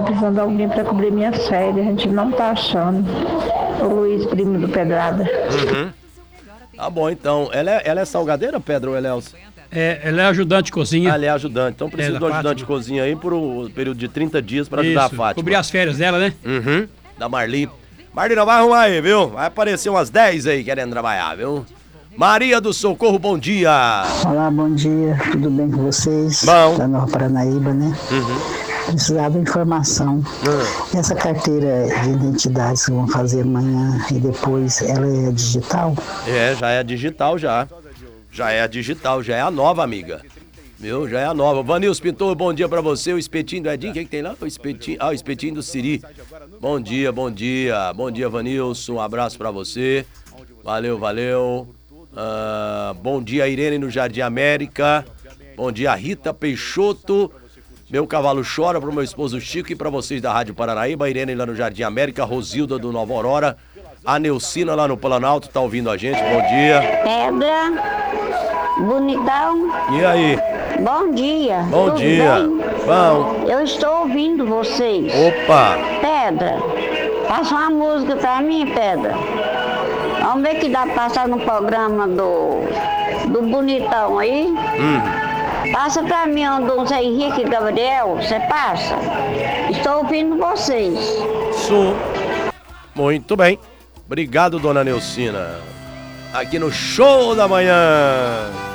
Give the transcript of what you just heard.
precisando de alguém para cobrir minhas férias. A gente não tá achando. O Luiz, primo do Pedrada. Uhum. Tá bom, então. Ela é salgadeira, Pedro, ou ela é... ela é ajudante de cozinha. Ela é ajudante. Então precisa de um ajudante de cozinha aí por um período de 30 dias para ajudar a Fátima. Cobrir as férias dela, né? Uhum. Da Marli. Marli, não vai arrumar aí, viu? Vai aparecer umas 10 aí querendo trabalhar, viu? Maria do Socorro, bom dia. Olá, bom dia. Tudo bem com vocês? Bom. Da Nova Paranaíba, né? Uhum. Precisava de informação. Essa carteira de identidades que vão fazer amanhã e depois, ela é digital? Já é digital já. Já é digital, já é a nova, amiga. Viu? Já é a nova. Vanilson Pintor, bom dia pra você. O espetinho do Edinho, o que tem lá? O espetinho do Siri. Bom dia, bom dia. Bom dia, Vanilson. Um abraço pra você. Valeu, valeu. Bom dia, Irene no Jardim América. Bom dia, Rita Peixoto. Meu cavalo chora pro meu esposo Chico e pra vocês da Rádio Paranaíba. Irene lá no Jardim América. Rosilda do Nova Aurora. A Neucina lá no Planalto tá ouvindo a gente. Bom dia. Pedra, bonitão. E aí? Bom dia. Bom Tudo dia. bem? Bom. Eu estou ouvindo vocês. Opa. Pedra, passa uma música pra mim, Pedra. Vamos ver que dá pra passar no programa do Bonitão aí. Passa pra mim um Zé Henrique Gabriel, você passa? Estou ouvindo vocês. Sou. Muito bem. Obrigado, dona Neucina. Aqui no Show da Manhã.